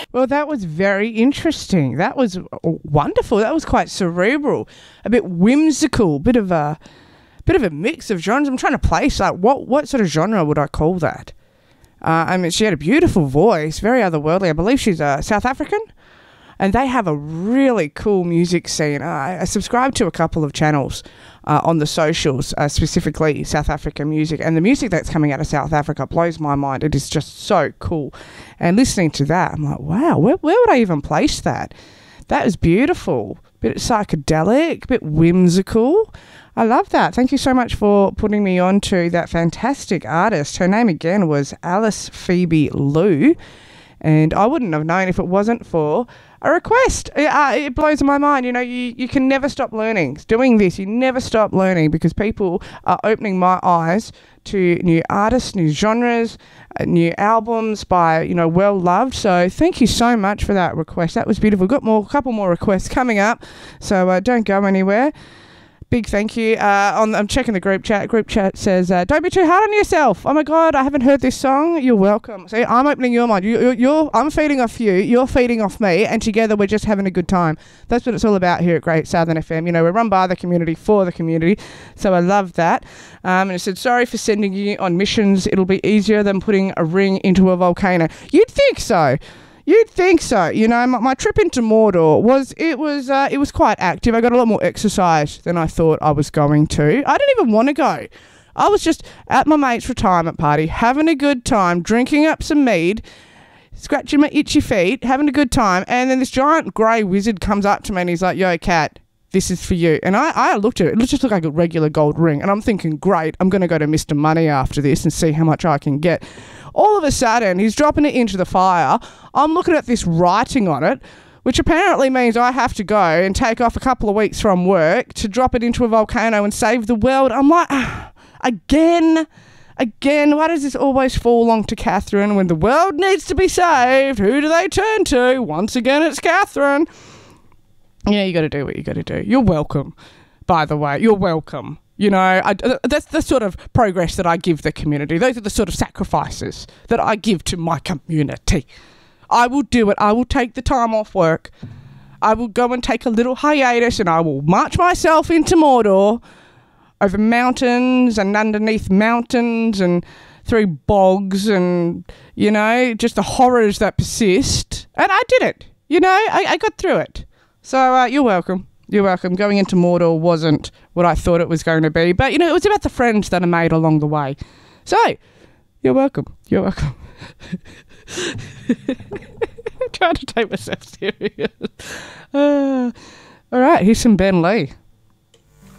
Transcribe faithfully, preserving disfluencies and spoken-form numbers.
Well, that was very interesting. That was wonderful. That was quite cerebral, a bit whimsical, bit of a bit of a mix of genres. I'm trying to place like what what sort of genre would I call that? Uh, I mean, she had a beautiful voice, very otherworldly. I believe she's uh, South African, and they have a really cool music scene. Uh, I, I subscribe to a couple of channels uh, on the socials, uh, specifically South African music, and the music that's coming out of South Africa blows my mind. It is just so cool. And listening to that, I'm like, wow, where, where would I even place that? That is beautiful. Bit psychedelic, bit whimsical. I love that. Thank you so much for putting me on to that fantastic artist. Her name again was Alice Phoebe Lou, and I wouldn't have known if it wasn't for a request. It, uh, it blows my mind. You know, you, you can never stop learning. Doing this, you never stop learning because people are opening my eyes to new artists, new genres, uh, new albums by, you know, well-loved. So thank you so much for that request. That was beautiful. Got more, a couple more requests coming up, so uh, don't go anywhere. Big thank you. Uh, on, I'm checking the group chat. Group chat says, uh, don't be too hard on yourself. Oh my God, I haven't heard this song. You're welcome. See, I'm opening your mind. You, you're, you're, I'm feeding off you. You're feeding off me. And together we're just having a good time. That's what it's all about here at Great Southern F M. You know, we're run by the community for the community. So I love that. Um, and it said, sorry for sending you on missions. It'll be easier than putting a ring into a volcano. You'd think so. You'd think so. You know, my, my trip into Mordor was, it was uh, it was quite active. I got a lot more exercise than I thought I was going to. I didn't even want to go. I was just at my mate's retirement party, having a good time, drinking up some mead, scratching my itchy feet, having a good time. And then this giant grey wizard comes up to me and he's like, yo, Kat, this is for you. And I, I looked at it. It just looked like a regular gold ring. And I'm thinking, great, I'm going to go to Mister Money after this and see how much I can get. All of a sudden, he's dropping it into the fire. I'm looking at this writing on it, which apparently means I have to go and take off a couple of weeks from work to drop it into a volcano and save the world. I'm like, ah, again, again, why does this always fall along to Catherine? When the world needs to be saved, who do they turn to? Once again, it's Catherine. Yeah, you got to do what you got to do. You're welcome, by the way. You're welcome. You know, I, that's the sort of progress that I give the community. Those are the sort of sacrifices that I give to my community. I will do it. I will take the time off work. I will go and take a little hiatus and I will march myself into Mordor over mountains and underneath mountains and through bogs and, you know, just the horrors that persist. And I did it. You know, I, I got through it. So uh, you're welcome. You're welcome. Going into Mordor wasn't what I thought it was going to be. But, you know, it was about the friends that I made along the way. So, you're welcome. You're welcome. Trying to take myself serious. Uh, all right, here's some Ben Lee.